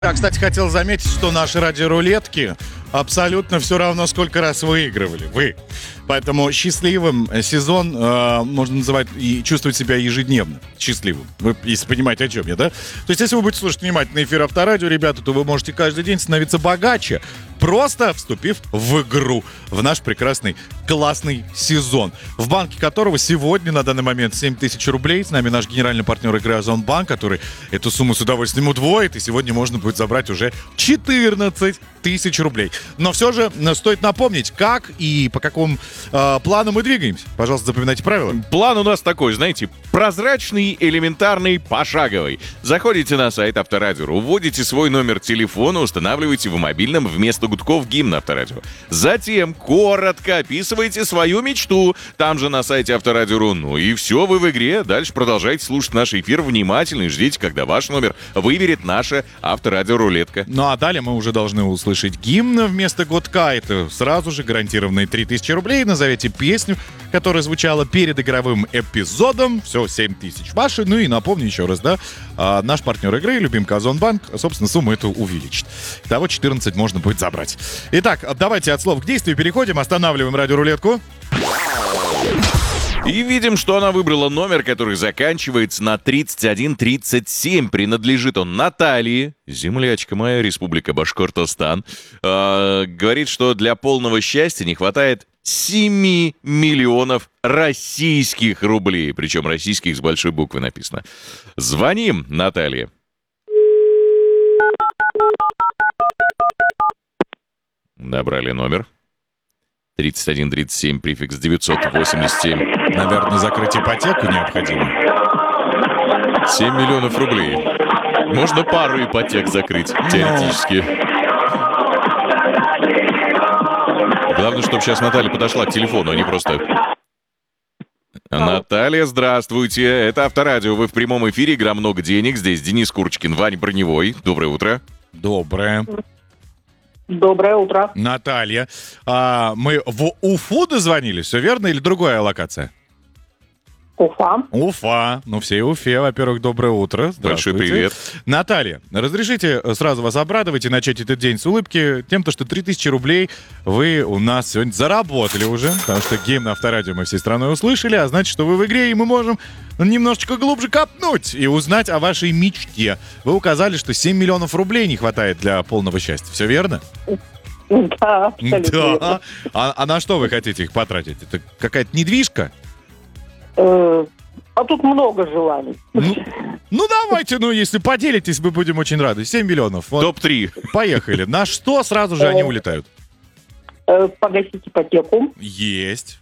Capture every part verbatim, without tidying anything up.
Я, кстати, хотел заметить, что наши радиорулетки абсолютно все равно, сколько раз выигрывали. Вы. Поэтому счастливым сезон э, можно называть и чувствовать себя ежедневно счастливым. Вы, если понимаете, о чем я, да? То есть, если вы будете слушать внимательно эфир Авторадио, ребята, то вы можете каждый день становиться богаче, просто вступив в игру, в наш прекрасный, классный сезон, в банке которого сегодня на данный момент семь тысяч рублей. С нами наш генеральный партнер игры Озонбанк, который эту сумму с удовольствием удвоит, и сегодня можно будет забрать уже четырнадцать тысяч рублей. Но все же стоит напомнить, как и по какому э, плану мы двигаемся. Пожалуйста, запоминайте правила. План у нас такой, знаете, прозрачный, элементарный, пошаговый. Заходите на сайт Авторадио, вводите свой номер телефона, устанавливаете в мобильном вместо гудков гимн Авторадио. Затем коротко описывайте свою мечту, там же на сайте Авторадио. Ну и все, вы в игре. Дальше продолжайте слушать наш эфир внимательно и ждите, когда ваш номер выберет наша Авторадио-рулетка. Ну а далее мы уже должны услышать гимн вместо гудка. Это сразу же гарантированные три тысячи рублей. Назовите песню, которая звучала перед игровым эпизодом. Все, семь тысяч ваши. Ну и напомню еще раз, да, а, наш партнер игры, любимка Озонбанк, собственно, сумму эту увеличит. Итого четырнадцать можно будет забрать. Итак, давайте от слов к действию переходим. Останавливаем радиорулетку. И видим, что она выбрала номер, который заканчивается на тридцать один тридцать семь. Принадлежит он Наталье, землячка моя, Республика Башкортостан. Э, говорит, что для полного счастья не хватает семь миллионов российских рублей. Причем российских с большой буквы написано. Звоним, Наталье. Набрали номер. тридцать один тридцать семь, префикс девятьсот восемьдесят семь. Наверное, закрыть ипотеку необходимо. семь миллионов рублей. Можно пару ипотек закрыть, теоретически. Главное, чтобы сейчас Наталья подошла к телефону, а не просто... Наталья, здравствуйте. Это Авторадио. Вы в прямом эфире. Игра «Много денег». Здесь Денис Курочкин, Ваня Броневой. Доброе утро. Доброе. Доброе утро. Наталья, а, мы в Уфу дозвонились, все верно, или другая локация? Уфа. Уфа. Ну, всей Уфе, во-первых, доброе утро. Большой привет. Наталья, разрешите сразу вас обрадовать и начать этот день с улыбки тем, что три тысячи рублей вы у нас сегодня заработали уже, потому что гимн Авторадио мы всей страной услышали, а значит, что вы в игре, и мы можем немножечко глубже копнуть и узнать о вашей мечте. Вы указали, что семь миллионов рублей не хватает для полного счастья. Все верно? Да, абсолютно. Да. А, а на что вы хотите их потратить? Это какая-то недвижка? Э, А тут много желаний. Ну, ну давайте, ну если поделитесь, мы будем очень рады. семь миллионов. Вот. топ три. Поехали. На что сразу же они улетают? Э, Погасить ипотеку, Есть.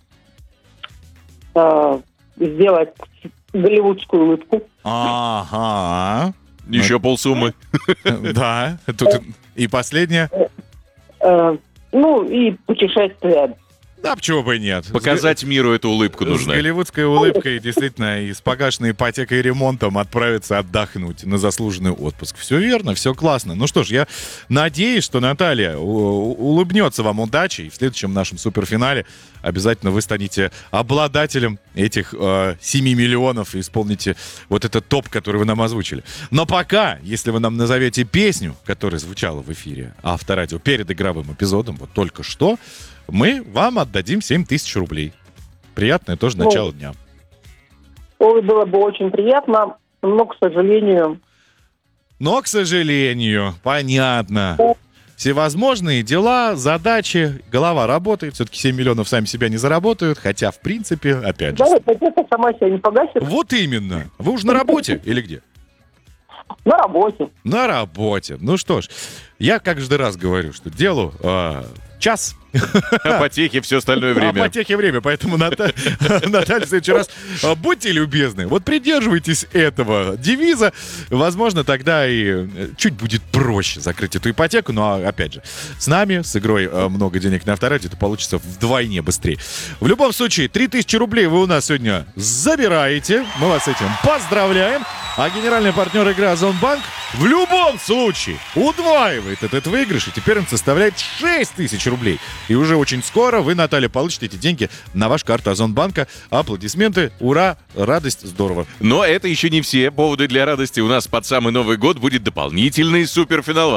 э, сделать голливудскую улыбку. Ага. Еще полсуммы. Да. Тут и последнее. Э, Ну и путешествия. Да, почему бы и нет. Показать миру эту улыбку С нужно. голливудской улыбкой, действительно, и с погашенной ипотекой и ремонтом отправиться отдохнуть на заслуженный отпуск. Все верно, все классно. Ну что ж, я надеюсь, что Наталья у- улыбнется вам удачи, и в следующем нашем суперфинале обязательно вы станете обладателем этих э, семи миллионов и исполните вот этот топ, который вы нам озвучили. Но пока, если вы нам назовете песню, которая звучала в эфире Авторадио перед игровым эпизодом, вот только что, мы вам отдадим семь тысяч рублей. Приятное тоже начало дня. Ой, было бы очень приятно, но, к сожалению... Но, к сожалению, понятно. Всевозможные дела, задачи, голова работает. Все-таки семь миллионов сами себя не заработают. Хотя, в принципе, опять же... Да, ипотека сама себя не погасит. Вот именно. Вы уже на работе или где? На работе. На работе. Ну что ж, я каждый раз говорю, что делу э, час. Ипотеки все остальное время. Ипотеки время, поэтому, Ната- Наталья, в следующий раз э, будьте любезны, вот придерживайтесь этого девиза, возможно, тогда и э, чуть будет проще закрыть эту ипотеку, но, опять же, с нами, с игрой э, «Много денег на Авторадио», это получится вдвойне быстрее. В любом случае, три тысячи рублей вы у нас сегодня забираете, мы вас с этим поздравляем. А генеральный партнер игры Озонбанк в любом случае удваивает этот выигрыш, и теперь он составляет шесть тысяч рублей. И уже очень скоро вы, Наталья, получите эти деньги на вашу карту Озонбанка. Аплодисменты, ура, радость, здорово. Но это еще не все поводы для радости. У нас под самый Новый год будет дополнительный суперфинал.